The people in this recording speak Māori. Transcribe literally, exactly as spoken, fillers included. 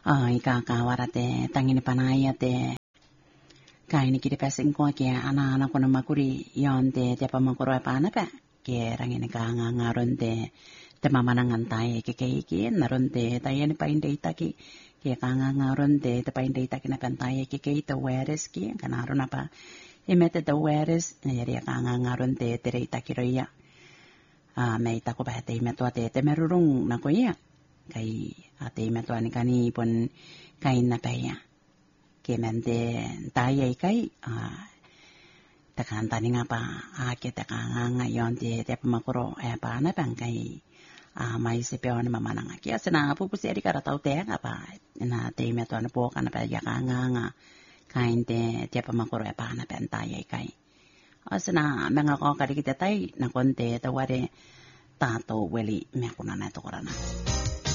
uh, ikakawara te tangini panaya te kaini kiri pesing ko ke ana-ana ko na makuri yon te te pamakuro e pana pe ke rangini ka ngaron te te mamanangan tayo ke ke naron te tayo ni painde itaki ke ka ngaron te te painde itaki na pantaye ke ke ito weres ki kanaro na pa imete te weres yari ka ngaron te te itaki roya a me itako ba te meto te te merurung na ko ya kai ate meto ani kani pon kain na pa ya ke mente tayo kai a takan tani nga pa a ke taka nga yon te te pamakuro e pa na pangkai a mai se pe ona mama nga ki asena pu pu se ri kara tau te nga pa na te me to na po kana pa ya ka nga nga kain te te pamakuro e pa na penta ye kai asena menga ko ka ri te tai na konte te ware tato weli me kuna na to korana